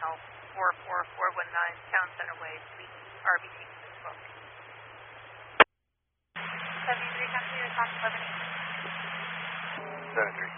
channel 44419, Town Center Way, Suite RBC 612. 73, come to your talk 11. 73.